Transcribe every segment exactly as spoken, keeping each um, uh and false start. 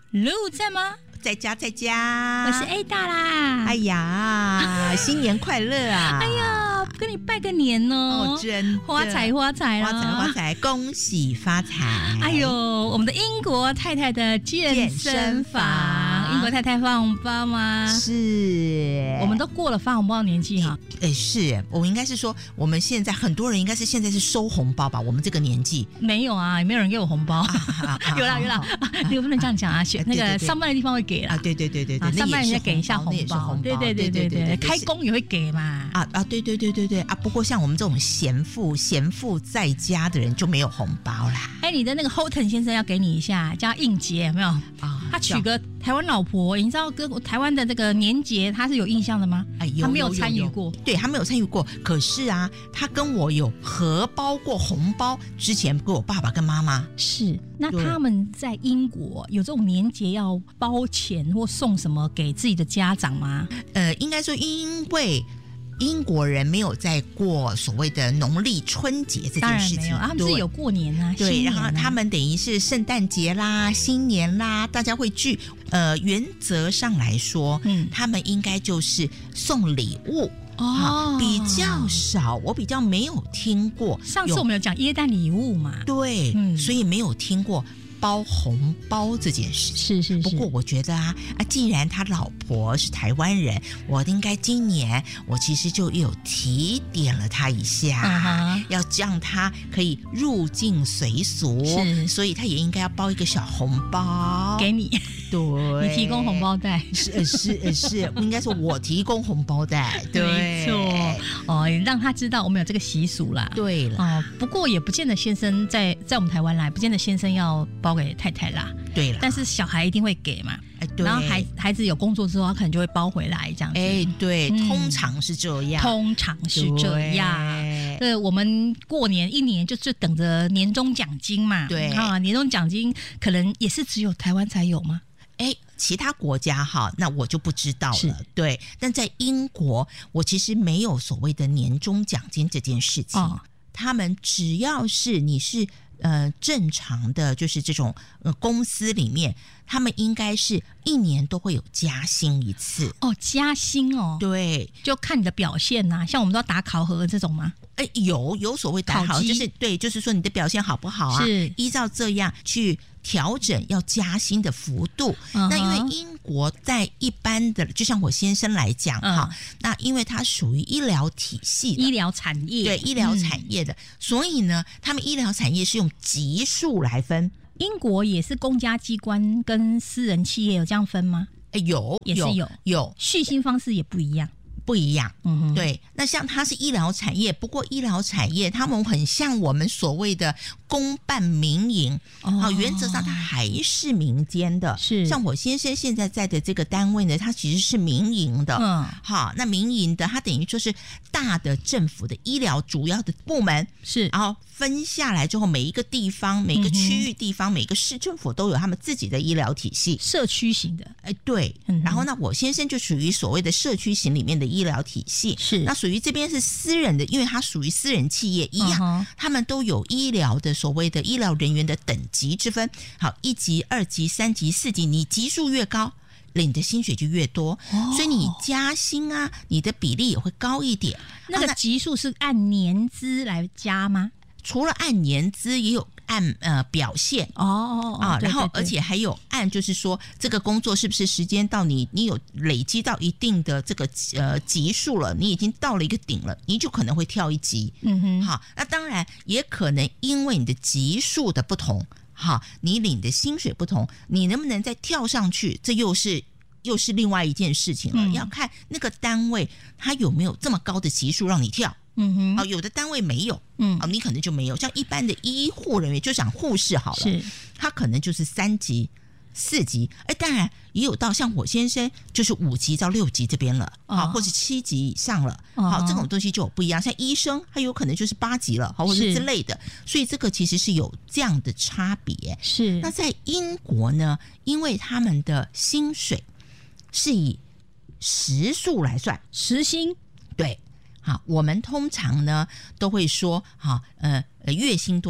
Lu 在吗？ 在家，在家。 我是 A 大啦。 哎呀，新年快乐啊！ 哎呀，跟你拜个年哦！ 哦，真的花财花财花财花财，恭喜发财！ 哎呦，我们的英国太太的健身房，英国太太发红包吗？ 是， 我们都过了发红包的年纪哈。 哎，是我们应该是说，我们现在很多人应该是现在是收红包吧？我们这个年纪没有啊，也没有人给我红包。啊、有啦有啦，你不能这样讲啊，那个上班的地方会给啦。 啊，对对对对对， 啊、上班人家给一下红包，对对对对对，开工也会给嘛。 啊啊，对对对对对啊！不过像我们这种闲富闲富在家的人就没有红包啦。 哎，你的那个 Houghton 先生要给你一下，叫应节有没有啊？他娶个台湾老婆，你知道跟台湾的这个年节他是有印象的吗？ 哎，有他没有参与过， 对他没有参与过。可是啊，他跟我有合包过红包，之前给我爸爸跟妈妈。 是，那他们在英国有这种年节要包钱或送什么给自己的家长吗？ 呃，应该说因为英国人没有在过所谓的农历春节这件事情，当然没有， 他们是有过年啊， 对， 新年啊， 然后他们等于是圣诞节啦、新年啦，大家会聚。呃，原则上来说，嗯，他们应该就是送礼物。哦，比较少，我比较没有听过。 上次我们有讲耶诞礼物嘛， 对，嗯，所以没有听过包红包这件事。 是是是。 不过我觉得啊啊，既然他老婆是台湾人，我应该今年我其实就有提点了他一下，嗯、要让他可以入境随俗，是，所以他也应该要包一个小红包给你。 对， 你提供红包袋是是是，应该说我提供红包袋，对， 没错哦，让他知道我们有这个习俗啦。 对了， 哦，不过也不见得先生在在我们台湾来，不见得先生要包给太太啦。 对了， 但是小孩一定会给嘛。哎，对。然后孩孩子有工作之后，他可能就会包回来这样子。 哎，对，嗯、通常是这样， 通常是这样。对，我们过年一年就是等着年终奖金嘛。 对啊，年终奖金可能也是只有台湾才有吗？ 哎，其他国家哈，那我就不知道了。对，但在英国，我其实没有所谓的年终奖金这件事情。哦、他们只要是你是呃正常的，就是这种呃公司里面，他们应该是一年都会有加薪一次。 哦，加薪哦， 对， 就看你的表现呐、啊。像我们都要打考核这种吗？ 哎，有有所谓打考核，就是对，就是说你的表现好不好啊？是依照这样去调整要加薪的幅度。Uh-huh. 那因为英国在一般的，就像我先生来讲哈、uh-huh. 那因为它属于医疗体系的， 医疗产业， 对医疗产业的、嗯，所以呢，他们医疗产业是用级数来分。 英国也是公家机关跟私人企业有这样分吗？ 哎，有， 也是有， 有，有续薪方式也不一样。 不一样，嗯哼，对。那像它是医疗产业，不过医疗产业他们很像我们所谓的公办民营，哦，啊、原则上它还是民间的。是，像我先生现在在的这个单位呢，它其实是民营的。嗯，好，那民营的它等于就是大的政府的医疗主要的部门是，然后分下来之后，每一个地方、每个区域地方、嗯、每个市政府都有他们自己的医疗体系， 社区型的。 哎，对。嗯、然后呢，我先生就属于所谓的社区型里面的医疗体系，是那属于这边是私人的，因为它属于私人企业一样，嗯、他们都有医疗的所谓的医疗人员的等级之分。好，一级、二级、三级、四级，你级数越高，领的薪水就越多，哦、所以你加薪啊，你的比例也会高一点。 那个级数是按年资来加吗？ 除了按年资，也有按呃表现哦啊，然后对对对而且还有按就是说这个工作是不是时间到你你有累积到一定的这个呃级数了，你已经到了一个顶了，你就可能会跳一级。嗯哼，好，那当然也可能因为你的级数的不同，哈，你领的薪水不同，你能不能再跳上去，这又是。又是另外一件事情了，嗯、要看那个单位它有没有这么高的级数让你跳。嗯哼，哦，有的单位没有，嗯，哦，你可能就没有。像一般的医护人员，就讲护士好了，是，他可能就是三级、四级，哎，当然也有到像我先生就是五级到六级这边了，好、哦，或是七级以上了，好、哦，这种东西就有不一样。像医生，他有可能就是八级了，好，或者之类的，所以这个其实是有这样的差别。是，那在英国呢，因为他们的薪水是以时数来算， 时薪， 对，好，我们通常呢都会说，好，呃，月薪多少，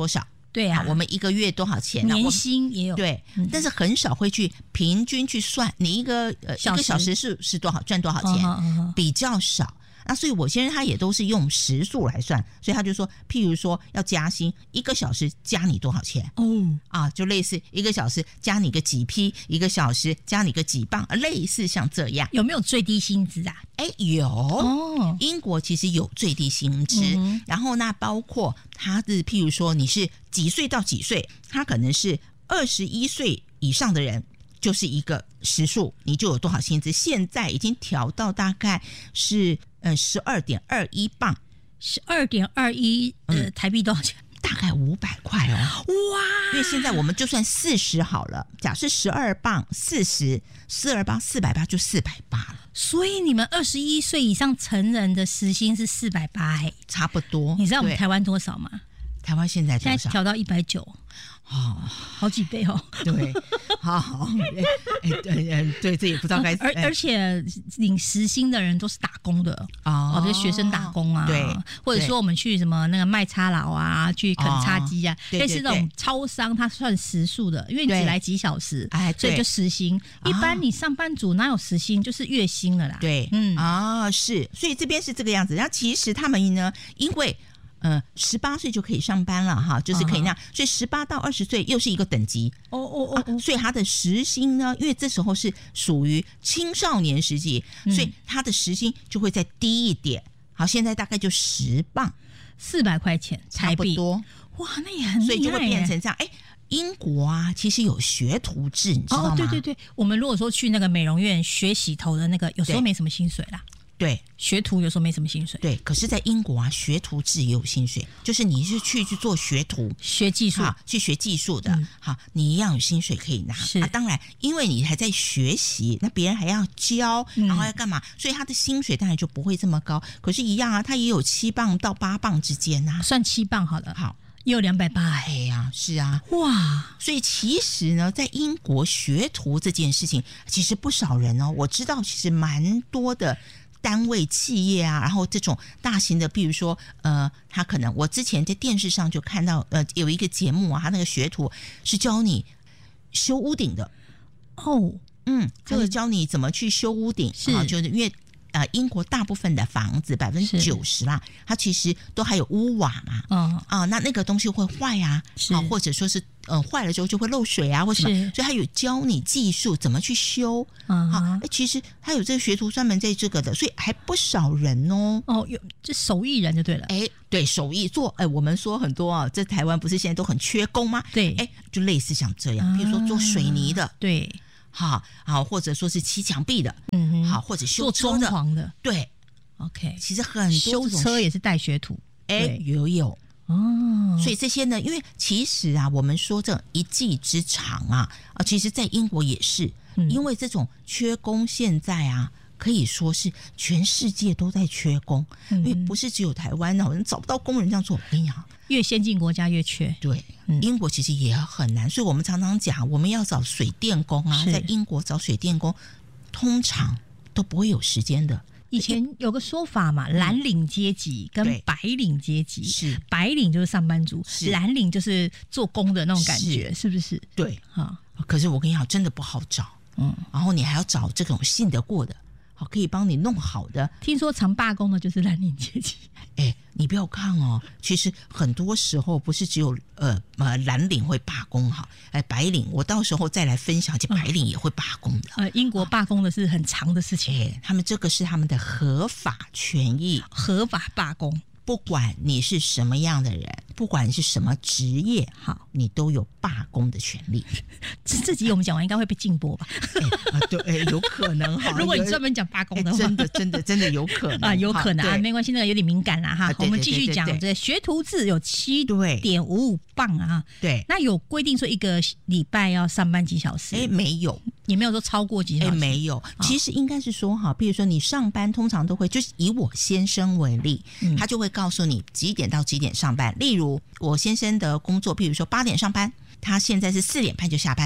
对啊， 我们一个月多少钱？ 年薪也有， 对、嗯，但是很少会去平均去算你一个呃一个小时是是多少赚多少钱，哦哦哦比较少。那所以我先生他也都是用时数来算，所以他就说，譬如说要加薪，一个小时加你多少钱？哦，啊，就类似一个小时加你个几批，一个小时加你个几磅，类似像这样。 有没有最低薪资啊？ 哎，有哦，英国其实有最低薪资，嗯、然后那包括他是譬如说你是几岁到几岁，他可能是二十一岁以上的人。就是一个时数，你就有多少薪资？现在已经调到大概是呃十二点二一磅， 十二点二一呃台币多少钱？ 大概五百块哦。 哇！ 因为现在我们就算四十好了，假设十二磅四十，四二八四百八就四百八了。 所以你们二十一岁以上成人的时薪是四百八，哎， 差不多。 你知道我们台湾多少吗？ 台湾现在多少？ 现在调到一百九。 哦， 好几倍哦！ 对，好好，哎，对，对，这也不知道该。 而而且领时薪的人都是打工的哦，这学生打工啊， 对， 或者说我们去什么那个卖叉佬啊，去啃叉鸡啊，类似这种超商，它算时数的，因为你只来几小时，哎，所以就时薪。一般你上班族哪有时薪，就是月薪了啦。 对，嗯啊，是，所以这边是这个样子。然后其实他们呢，因为。呃，十八岁就可以上班了哈，就是可以那样，所以十八到二十岁又是一个等级哦哦哦，所以他的时薪呢，因为这时候是属于青少年时期，嗯、所以他的时薪就会再低一点。好，现在大概就十磅， 四百块钱台币，差不多。哇，那也很厉害， 所以就会变成这样。哎，英国啊，其实有学徒制，你知道吗？ 哦，对对对，我们如果说去那个美容院学洗头的那个，有时候没什么薪水啦。 对， 学徒有时候没什么薪水。 对，可是，在英国啊，学徒制也有薪水，就是你是去去做学徒， 学技术， 去学技术的，嗯、好，你一样有薪水可以拿。是、啊，当然，因为你还在学习，那别人还要教，然后要干嘛，嗯、所以他的薪水当然就不会这么高。可是，一样啊，他也有七磅到八磅之间啊， 算七磅好了。 好。 也有两百八， 哎呀，是啊， 哇！ 所以其实呢，在英国学徒这件事情，其实不少人哦，我知道，其实蛮多的单位、企业啊，然后这种大型的，比如说，呃，他可能我之前在电视上就看到，呃，有一个节目啊，他那个学徒是教你修屋顶的哦，嗯，就是教你怎么去修屋顶，是啊，就是因为。呃，英国大部分的房子百分之九十啦，它其实都还有屋瓦嘛，嗯啊，那那个东西会坏啊，啊，或者说是呃坏了之后就会漏水啊，或什么，所以它有教你技术怎么去修，嗯、啊，其实它有这个学徒专门在这个的，所以还不少人哦， 哦，有这手艺人就对了， 哎，对手艺做，哎，我们说很多啊，在台湾不是现在都很缺工吗？对，哎，就类似像这样，比如说做水泥的，啊、 对。 好，好，或者说是漆墙壁的，嗯哼，好，或者修车的， 装潢的， 对 ，OK， 其实很多修车也是带学徒， 哎，有有哦，所以这些呢，因为其实啊，我们说这一技之长啊，啊，其实在英国也是，嗯、因为这种缺工现在啊。可以说是全世界都在缺工，嗯、因为不是只有台湾哦，找不到工人这样做。我跟你讲， 越先进国家越缺。 对，嗯、英国其实也很难，所以我们常常讲，我们要找水电工啊，在英国找水电工，通常都不会有时间的。 以前有个说法嘛，蓝领阶级跟白领阶级，是白领就是上班族，蓝领就是做工的那种感觉，是, 是不是？ 对，哈。可是我跟你讲，真的不好找，嗯，然后你还要找这种信得过的。好，可以帮你弄好的。 听说常罢工的就是蓝领阶级。 哎，你不要看哦，其实很多时候不是只有呃呃蓝领会罢工哈，哎，白领我到时候再来分享，这白领也会罢工的。 呃，英国罢工的是很长的事情， 哎，他们这个是他们的合法权益， 合法罢工。 不管你是什么样的人，不管你是什么职业，好，你都有罢工的权利。 这这集我们讲完应该会被禁播吧？ 哎啊、对，哎，有可能哈。 如果你专门讲罢工的话， 真的真的真的有可能啊，有可能啊，没关系，那个有点敏感啦哈。我们继续讲，这学徒制有七点五五磅啊，对，那有规定说一个礼拜要上班几小时？ 哎，没有。 也没有说超过几小时， 没有。其实应该是说哈，比如说你上班通常都会，就是以我先生为例，嗯、他就会告诉你几点到几点上班。例如我先生的工作，比如说八点上班，他现在是四点半就下班，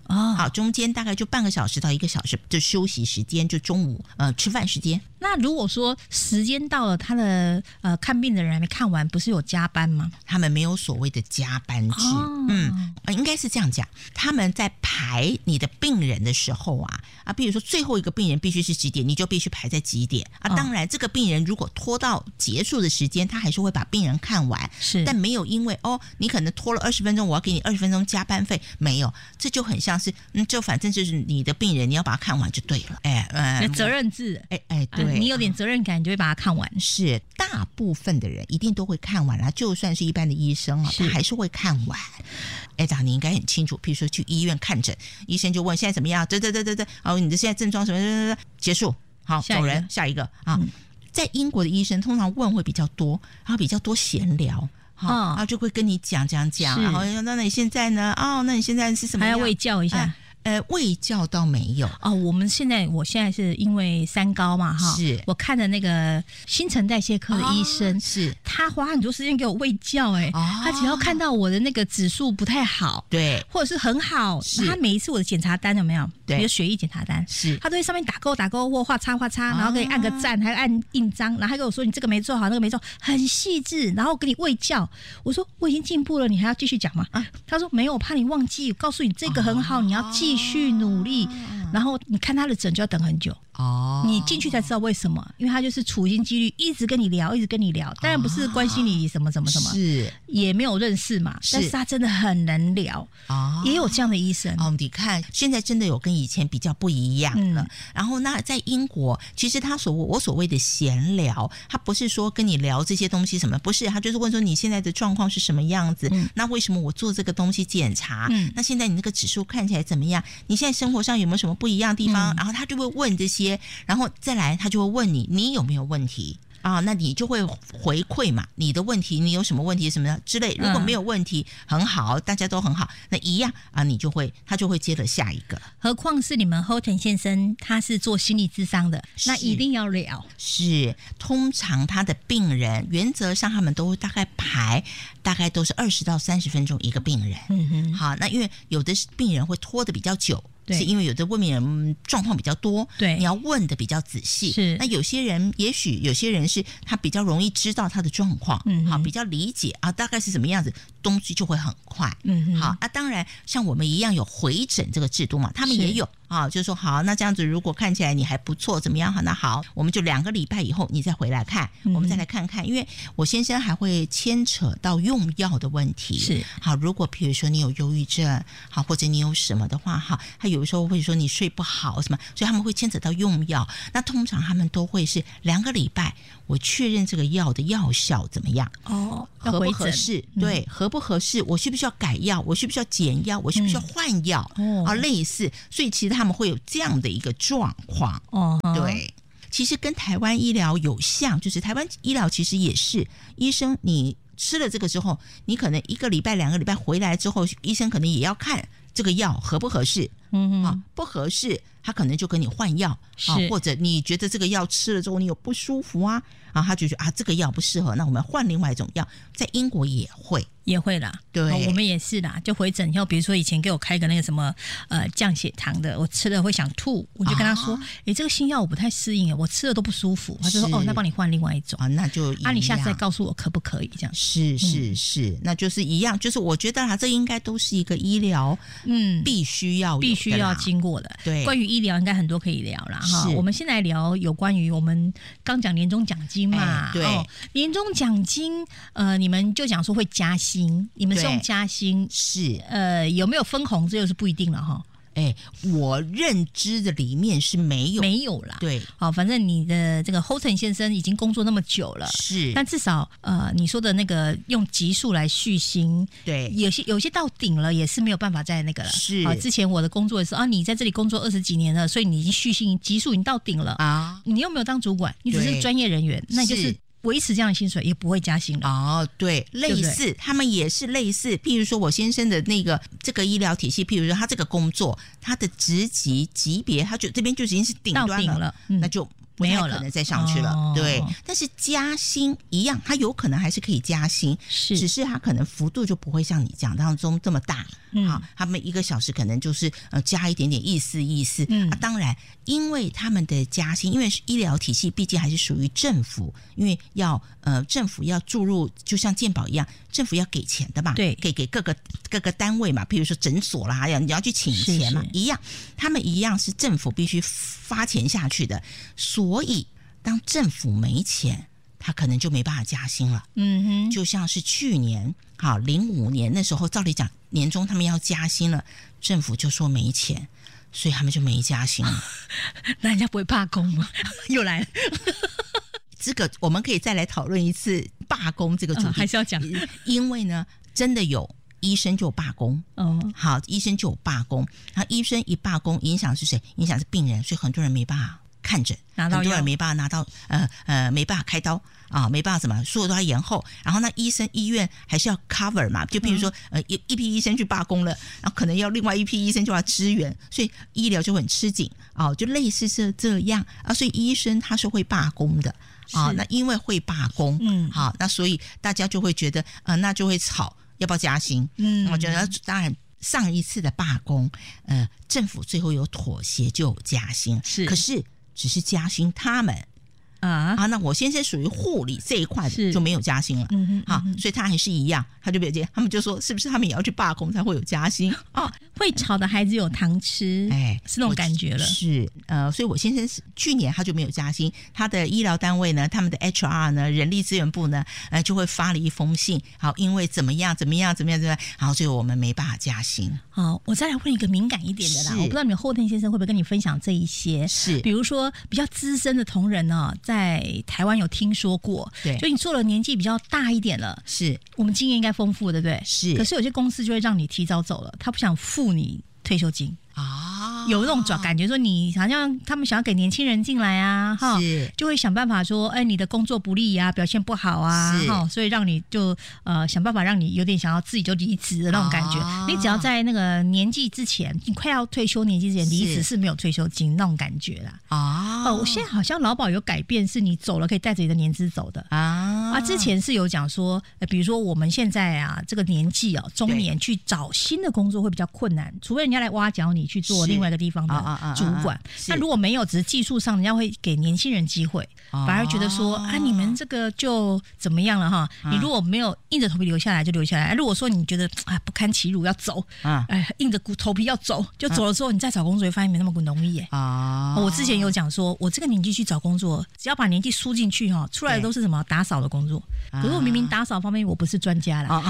哦，好，中间大概就半个小时到一个小时就休息时间，就中午呃吃饭时间。 那如果说时间到了，他的呃看病的人还没看完，不是有加班吗？ 他们没有所谓的加班制，哦、嗯，应该是这样讲。他们在排你的病人的时候啊啊，比如说最后一个病人必须是几点，你就必须排在几点啊。当然，这个病人如果拖到结束的时间，他还是会把病人看完， 是， 但没有因为哦，你可能拖了二十分钟，我要给你二十分钟加班费，没有，这就很像是嗯，就反正就是你的病人，你要把它看完就对了，哎，呃， 责任制， 哎哎，对、啊， 你有点责任感，你就会把它看完。 是，大部分的人一定都会看完啦，就算是一般的医生啊，他还是会看完。哎，长你应该很清楚，譬如说去医院看诊，医生就问现在怎么样？对对对对对，哦，你的现在症状什么？对对对，结束，好，走人，下一个啊。嗯、在英国的医生通常问会比较多，然后比较多闲聊。好，然后就会跟你讲讲讲，然后那那你现在呢？哦，那你现在是什么样？ 还要卫教一下。啊呃，卫教倒没有哦。我们现在，我现在是因为三高嘛，哈， 是我看的那个新陈代谢科的医生，哦、 是他花很多时间给我卫教、欸，哎、哦，他只要看到我的那个指数不太好， 对， 或者是很好，他每一次我的检查单有没有？ 对， 比如血液检查单， 是， 他都在上面打勾打勾或画叉画叉，然后给你按个赞，还按印章，然后他跟我说你这个没做好，那个没做，很细致，然后给你卫教。我说我已经进步了，你还要继续讲吗？啊，他说没有，我怕你忘记，我告诉你这个很好，哦、你要继续努力。然后你看他的诊就要等很久哦，你进去才知道为什么，因为他就是处心积虑一直跟你聊，一直跟你聊，当然不是关心你什么什么什么， 是也没有认识嘛，是但是他真的很能聊哦，也有这样的医生哦。你看现在真的有跟以前比较不一样了。嗯、然后那在英国，其实他所我所谓的闲聊，他不是说跟你聊这些东西什么，不是，他就是问说你现在的状况是什么样子？嗯、那为什么我做这个东西检查？嗯、那现在你那个指数看起来怎么样？你现在生活上有没有什么不一样的地方？嗯、然后他就会问这些，然后再来他就会问你，你有没有问题？啊，那你就会回馈嘛，你的问题，你有什么问题什么的之类。如果没有问题，嗯、很好，大家都很好，那一样啊，你就会他就会接着下一个。 何况是你们 Houghton 先生，他是做心理咨商的，那一定要聊。 是，通常他的病人原则上他们都大概排，大概都是二十到三十分钟一个病人。嗯哼，好，那因为有的病人会拖得比较久。是因为有的问病人状况比较多，对，你要问的比较仔细。是，那有些人也许有些人是他比较容易知道他的状况，嗯，好，比较理解啊，大概是什么样子，东西就会很快。嗯，好啊，当然像我们一样有回诊这个制度嘛，他们也有啊，就是说好，那这样子如果看起来你还不错，怎么样？好，那好，我们就两个礼拜以后你再回来看，嗯、我们再来看看，因为我先生还会牵扯到用药的问题。是，好，如果比如说你有忧郁症，好，或者你有什么的话，好，他有时候会说你睡不好什么，所以他们会牵扯到用药。那通常他们都会是两个礼拜，我确认这个药的药效怎么样？哦，合不合适？嗯、对，合不合适？我需不需要改药？我需不需要减药？我需不需要换药？嗯、啊，类似，所以其实他们会有这样的一个状况。哦，对，其实跟台湾医疗有像，就是台湾医疗其实也是医生你吃了这个之后，你可能一个礼拜、两个礼拜回来之后，医生可能也要看这个药合不合适。嗯啊，不合适，他可能就跟你换药啊，或者你觉得这个药吃了之后你有不舒服啊，啊，他就觉得啊这个药不适合，那我们换另外一种药。在英国也会也会啦， 对、 哦，我们也是啦。就回诊以后，比如说以前给我开个那个什么呃降血糖的，我吃了会想吐，我就跟他说，哎、啊，这个新药我不太适应，我吃了都不舒服。他就说哦，那帮你换另外一种啊，那就啊，你下次再告诉我可不可以这样？ 是是是，嗯、那就是一样，就是我觉得啊，这应该都是一个医疗嗯必须要必须要经过的。 对， 关于医疗应该很多可以聊啦哈。我们先来聊有关于我们刚讲年终奖金嘛， 哎、对、哦， 年终奖金呃，你们就讲说会加薪，你们是用加薪是呃有没有分红，这就是不一定了哈。 哎，我认知的里面是没有， 没有啦。 对， 好，反正你的这个 Houghton 先生已经工作那么久了， 是， 但至少呃，你说的那个用级数来续薪， 对， 有些有些到顶了也是没有办法再那个了。 是， 啊，之前我的工作也是啊，你在这里工作二十几年了，所以你已经续薪级数已经到顶了啊，你又没有当主管，你只是专业人员，那就是。维持这样的薪水也不会加薪了哦，对，类似对对他们也是类似，譬如说我先生的那个这个医疗体系，譬如说他这个工作，他的职级级别，他就这边就已经是顶端了， 到顶了嗯、 那就不太可能再上去了，哦、对。但是加薪一样，他有可能还是可以加薪，是，只是他可能幅度就不会像你讲当中这么大。 嗯，好，他们一个小时可能就是呃加一点点意思意思。嗯，啊，当然，因为他们的加薪，因为医疗体系毕竟还是属于政府，因为要呃政府要注入，就像健保一样，政府要给钱的嘛， 对， 给给各个各个单位嘛，比如说诊所啦，你要去请钱嘛，是是一样，他们一样是政府必须发钱下去的，所以当政府没钱，他可能就没办法加薪了。嗯哼，就像是去年好零五年那时候，照理讲年终他们要加薪了，政府就说没钱，所以他们就没加薪了。 那人家不会罢工吗？又来了。 这个我们可以再来讨论一次罢工这个主题，嗯， 还是要讲， 因为呢，真的有医生就罢工哦，好，医生就有罢工，然后医生一罢工，影响是谁？影响是病人，所以很多人没办法看诊，拿到很多人没办法拿到呃呃没办法开刀啊，没办法什么，所有都要延后。然后那医生医院还是要 cover 嘛，就比如说、嗯、呃一一批医生去罢工了，然后可能要另外一批医生就要支援，所以医疗就很吃紧啊，就类似这这样啊，所以医生他是会罢工的啊。那因为会罢工，嗯，好，那所以大家就会觉得呃那就会吵要不要加薪，嗯，我觉得当然。上一次的罢工，呃，政府最后有妥协，就有加薪，是，可是只是加薪他们啊啊，那我先生属于护理这一块就没有加薪了，嗯哼，好，所以他还是一样，他就没有加，他们就说是不是他们也要去罢工才会有加薪哦？会吵的孩子有糖吃，哎，是那种感觉了， 是呃，所以我先生是去年他就没有加薪，他的医疗单位呢，他们的 H R 呢，人力资源部呢，呃，就会发了一封信，好，因为怎么样怎么样怎么样怎么样，然后最后我们没办法加薪。 好，我再来问一个敏感一点的啦，我不知道你们后天先生会不会跟你分享这一些， 是， 比如说比较资深的同仁呢、哦，在台湾有听说过，对，就你做了年纪比较大一点了， 是我们经验应该丰富，对不对？ 是， 可是有些公司就会让你提早走了，他不想付你退休金啊，有那种转感觉说你好像他们想要给年轻人进来啊，哈，就会想办法说，哎，你的工作不利啊，表现不好啊，哈，所以让你就呃想办法让你有点想要自己就离职的那种感觉。啊、你只要在那个年纪之前，你快要退休年纪之前离职是没有退休金那种感觉啦。啊，呃，我现在好像劳保有改变，是你走了可以带着你的年资走的啊。啊，之前是有讲说，呃，比如说我们现在啊这个年纪哦，中年去找新的工作会比较困难，除非人家来挖角你去做另外一个地方的主管。那如果没有，只是技术上人家会给年轻人机会，反而觉得说啊，你们这个就怎么样了哈？你如果没有硬着头皮留下来就留下来，如果说你觉得啊不堪其辱要走，哎，硬着头皮要走，就走了之后你再找工作，发现没那么容易耶。啊，我之前有讲说，我这个年纪去找工作，只要把年纪输进去哈，出来的都是什么打扫的工作。可是我明明打扫方面我不是专家啦。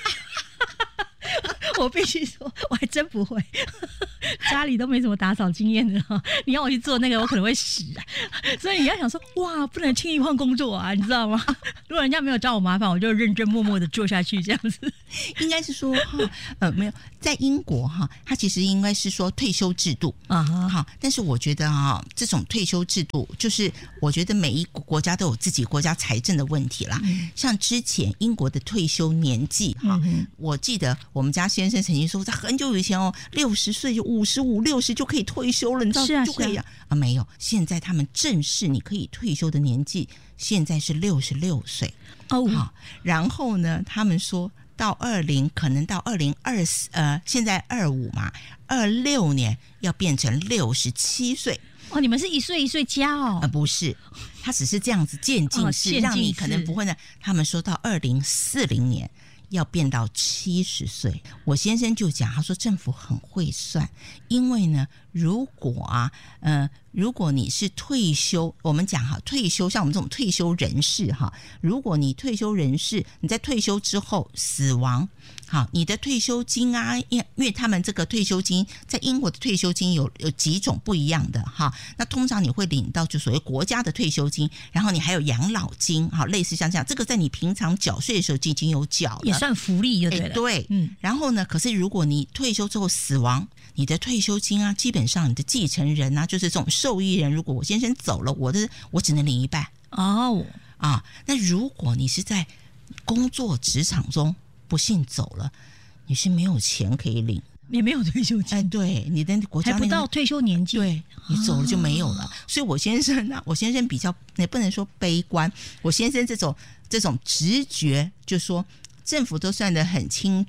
我必须说，我还真不会，家里都没什么打扫经验的。你要我去做那个，我可能会死啊。所以你要想说，哇，不能轻易换工作啊，你知道吗？如果人家没有找我麻烦，我就认真默默的做下去，这样子。 应该是说，呃，没有，在英国哈，它其实应该是说退休制度啊，好，但是我觉得哈，这种退休制度，就是我觉得每一个国家都有自己国家财政的问题啦。嗯、像之前英国的退休年纪哈，嗯、我记得我们家先生曾经说，在很久以前哦，六十岁就五十五、六十就可以退休了，你知道？是啊，就可以啊。啊，没有，现在他们正式你可以退休的年纪，现在是六十六岁哦。好，然后呢，他们说到二零，可能到二零二四，呃，现在二五嘛，二六年要变成六十七岁。 哦，你们是一岁一岁加哦？ 呃，不是，他只是这样子渐进式，哦、让你可能不会呢。他们说到二零四零年。要变到七十岁，我先生就讲，他说政府很会算，因为呢，如果啊，呃，如果你是退休，我们讲哈，退休像我们这种退休人士哈，如果你退休人士，你在退休之后死亡，好，你的退休金啊，因为他们这个退休金在英国的退休金有有几种不一样的哈，那通常你会领到就所谓国家的退休金，然后你还有养老金，好，类似像这样，这个在你平常缴税的时候就已经有缴了。 算福利就对了， 对，嗯，然后呢？可是如果你退休之后死亡，你的退休金啊，基本上你的继承人啊，就是这种受益人，如果我先生走了，我的我只能领一半哦啊。那如果你是在工作职场中不幸走了，你是没有钱可以领， 也没有退休金， 哎，对，你的国家、那個、 还不到退休年纪， 对，你走了就没有了。哦、所以我先生呢、啊，我先生比较也不能说悲观，我先生这种这种直觉就说。政府都算得很清楚，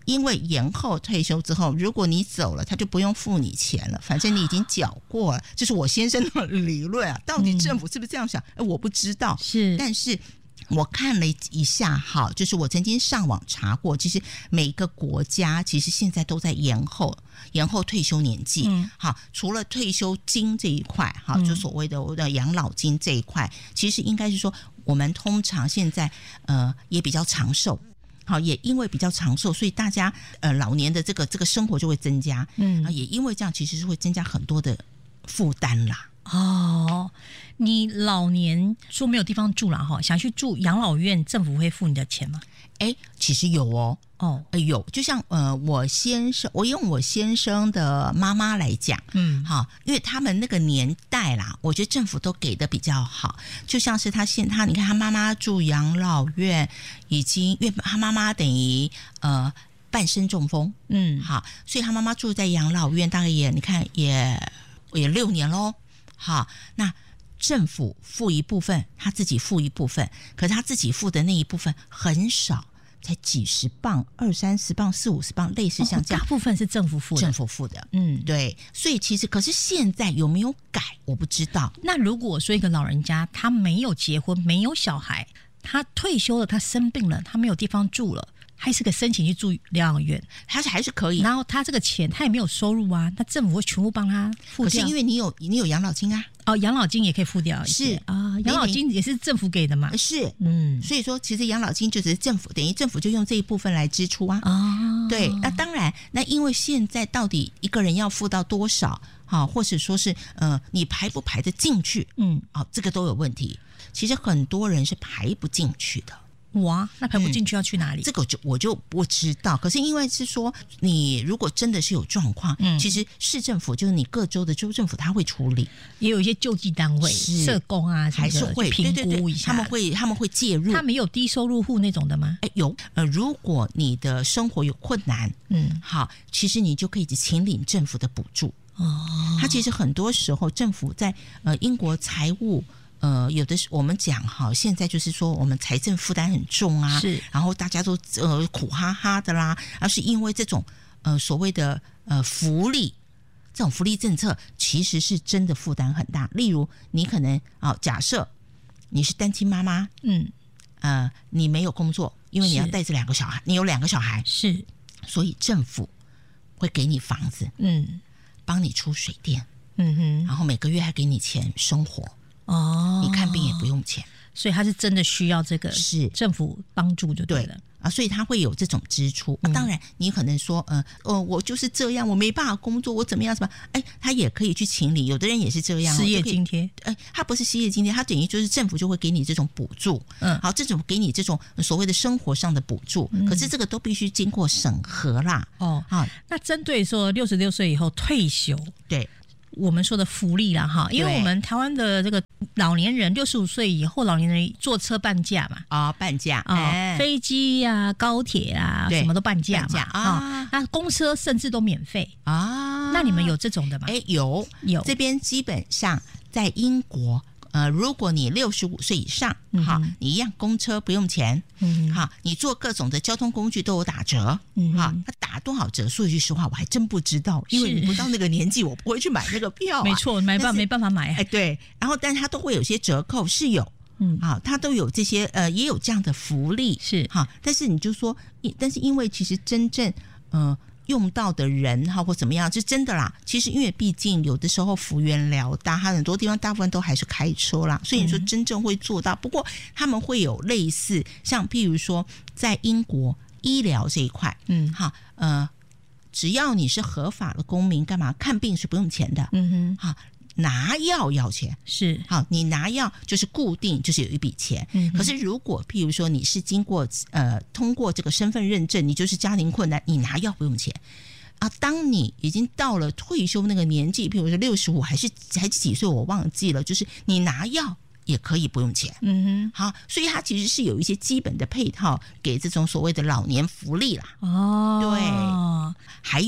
因为延后退休之后，如果你走了，他就不用付你钱了，反正你已经缴过了。这是我先生的理论啊，到底政府是不是这样想？哎、嗯，我不知道。 是， 但是我看了一下，好，就是我曾经上网查过，其实每个国家其实现在都在延后延后退休年纪。嗯，好，除了退休金这一块，好，就所谓的我的养老金这一块，嗯、其实应该是说，我们通常现在呃也比较长寿。好，也因为比较长寿，所以大家呃老年的这个这个生活就会增加，嗯，也因为这样，其实是会增加很多的负担啦。 哦，你老年说没有地方住了哈，想去住养老院，政府会付你的钱吗？ 哎，其实有哦。 哦， 呃，有，就像呃，我先生，我用我先生的妈妈来讲，嗯，好，因为他们那个年代啦，我觉得政府都给的比较好，就像是他现他，你看他妈妈住养老院，已经，因为他妈妈等于呃半身中风，嗯，好，所以他妈妈住在养老院，大概也你看也也六年咯，好，那政府付一部分，他自己付一部分，可是他自己付的那一部分很少。才几十磅，二三十磅，四五十磅，类似像这样， 哦、大部分是政府付的， 政府付的， 嗯， 对。所以其实，可是现在有没有改，我不知道。 那如果说一个老人家他没有结婚，没有小孩，他退休了，他生病了，他没有地方住了，还是可以申请去住疗养院， 他还是可以。 然后他这个钱他也没有收入啊，那政府会全部帮他付掉。 可是因为你有你有养老金啊。 哦，养老金也可以付掉一些， 是啊，养老金也是政府给的嘛？ 是，嗯，所以说其实养老金就只是政府，等于政府就用这一部分来支出啊。哦，对，那当然，那因为现在到底一个人要付到多少，好，或者说是呃，你排不排得进去？嗯，哦，这个都有问题。其实很多人是排不进去的。 哇，那排不进去要去哪里？ 嗯、这个就我就不知道。可是因为是说，你如果真的是有状况，嗯，其实市政府就是你各州的州政府他会处理， 也有一些救济单位、社工啊， 还是会评估一下， 他们会他们会介入。 他们有低收入户那种的吗？ 哎，有。呃，如果你的生活有困难，嗯，好，其实你就可以请领政府的补助。哦，他其实很多时候政府在呃英国财务。呃，有的是我们讲哈，现在就是说我们财政负担很重啊， 是， 然后大家都呃苦哈哈的啦，而是因为这种呃所谓的呃福利，这种福利政策其实是真的负担很大。例如，你可能啊、哦，假设你是单亲妈妈，嗯，呃，你没有工作，因为你要带着两个小孩，你有两个小孩， 是， 所以政府会给你房子，嗯，帮你出水电，嗯哼，然后每个月还给你钱生活。哦，你看病也不用钱， 所以他是真的需要这个是政府帮助就对了。 对啊，所以他会有这种支出。嗯啊、当然，你可能说，呃，哦，我就是这样，我没办法工作，我怎么样什么？哎，他也可以去请你。有的人也是这样， 失业津贴。 哎，他不是失业津贴，他等于就是政府就会给你这种补助。嗯，好，这种给你这种所谓的生活上的补助，嗯、可是这个都必须经过审核啦。 哦，好，那针对说六十六岁以后退休， 对。 我们说的福利啦哈，因为我们台湾的这个老年人六十五岁以后，老年人坐车半价嘛， 啊、哦，半价啊、哦哎，飞机啊、高铁啊，什么都半价嘛啊、哦，那公车甚至都免费啊。那你们有这种的吗？ 哎，有有，这边基本上在英国。呃，如果你六十五岁以上，好、嗯，你一样公车不用钱，嗯，好，你坐各种的交通工具都有打折，嗯，好，它打多少折？说一句实话，我还真不知道，因为你不到那个年纪，我不会去买那个票、啊， 没错，没办没办法买、啊， 哎，对，然后但是它都会有些折扣，是有，嗯，好，它都有这些，呃，也有这样的福利， 是， 好，但是你就说，但是因为其实真正，呃。用到的人哈或怎么样，是真的啦。其实因为毕竟有的时候幅员辽大，它很多地方大部分都还是开车啦，所以你说真正会做到。嗯、不过他们会有类似，像譬如说在英国医疗这一块，嗯，哈，呃，只要你是合法的公民，干嘛看病是不用钱的，嗯哼，哈。拿药要钱是好，你拿药就是固定，就是有一笔钱。嗯，可是如果譬如说你是经过呃通过这个身份认证，你就是家庭困难，你拿药不用钱啊。当你已经到了退休那个年纪，譬如说六十五还是还是几岁，我忘记了，就是你拿药也可以不用钱。嗯哼，好，所以它其实是有一些基本的配套给这种所谓的老年福利啦。哦，对，还有。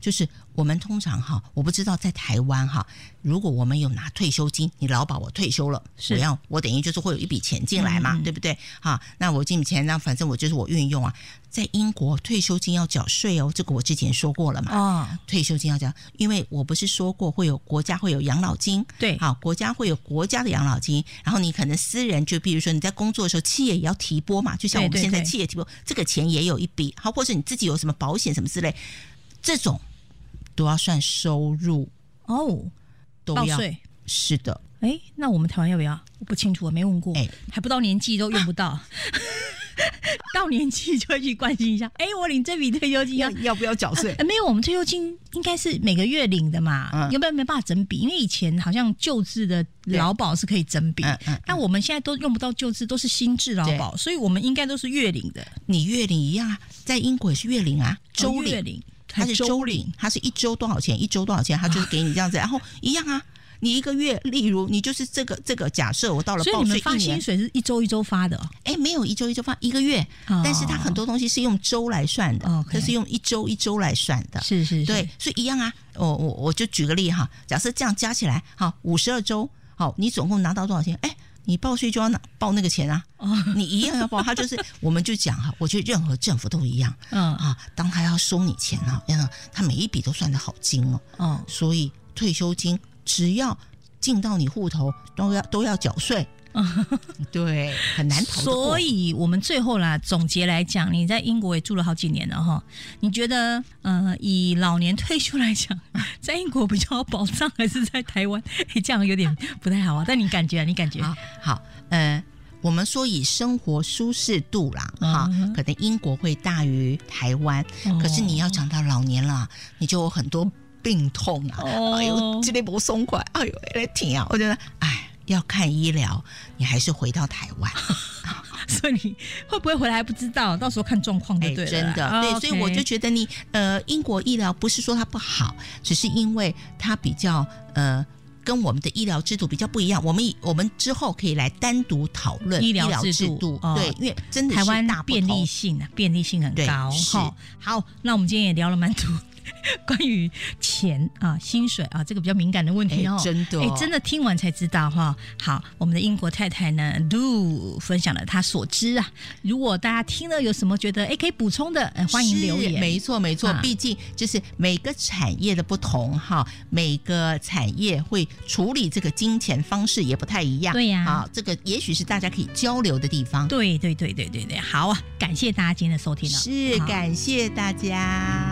就是我们通常哈，我不知道在台湾哈，如果我们有拿退休金，你劳保我退休了，我要我等于就是会有一笔钱进来嘛，嗯、对不对？哈，那我这笔钱呢，反正我就是我运用啊。在英国退休金要缴税哦，这个我之前说过了嘛。哦，退休金要缴，因为我不是说过会有国家会有养老金， 对， 好，国家会有国家的养老金，然后你可能私人就比如说你在工作的时候，企业也要提拨嘛，就像我们现在企业提拨，这个钱也有一笔，好，或者你自己有什么保险什么之类，这种都要算收入哦， 都要报税， 是的。 哎，那我们台湾要不要？我不清楚，我没问过，哎，还不到年纪都用不到。啊到年纪就会去关心一下，哎，我领这笔退休金要要不要缴税、 啊？没有，我们退休金应该是每个月领的嘛，嗯、有没有没办法整笔？因为以前好像旧制的劳保是可以整笔，嗯嗯、但我们现在都用不到旧制，都是新制劳保，所以我们应该都是月领的。 你月领一样啊，在英国也是月领啊，周领， 哦、月领它是周领，它是一周多少钱？一周多少钱？它就是给你这样子，然后一样啊。你一个月，例如你就是这个这个假设，我到了报税一年， 所以你们发薪水是一周一周发的、哦？ 哎，没有一周一周发，一个月，哦、但是它很多东西是用周来算的，它、哦、是用一周一周来算的， 是是是， 对，所以一样啊。我我我就举个例哈，假设这样加起来，好，五十二周，好，你总共拿到多少钱？哎，你报税就要拿报那个钱啊，哦、你一样要报。它就是，我们就讲哈，我觉得任何政府都一样，嗯啊，当他要收你钱啊，他每一笔都算得好精哦，哦，所以退休金只要进到你户头都要都要缴税，对，很难逃得过。 所以我们最后啦总结来讲，你在英国也住了好几年了哈，你觉得呃以老年退休来讲，在英国比较有保障，还是在台湾？哎，这样有点不太好啊。但你感觉，你感觉好？好，呃，我们说以生活舒适度啦，哈、嗯，可能英国会大于台湾，哦、可是你要讲到老年了，你就有很多病痛啊，哦、哎呦，这里不松快，哎呦，来挺啊，我觉得，哎，要看医疗，你还是回到台湾。 所以你会不会回来还不知道，到时候看状况就对了。 哎、真的，对， okay. 所以我就觉得你呃，英国医疗不是说它不好，只是因为它比较呃。跟我们的医疗制度比较不一样，我们我们之后可以来单独讨论医疗制度， 哦、 对，因为真的是台湾便利性啊，便利性很高。好，好，那我们今天也聊了蛮多关于钱啊、薪水啊这个比较敏感的问题哦， 真的，哎， 真的听完才知道哈。好，我们的英国太太呢 Lu 分享了她所知啊，如果大家听了有什么觉得哎可以补充的，呃、欢迎留言。 没错没错，啊、毕竟就是每个产业的不同哈，每个产业会处理这个金钱方式也不太一样。 对呀、啊， 好，这个也许是大家可以交流的地方。 对对对对对对，好啊，感谢大家今天的收听了， 是感谢大家。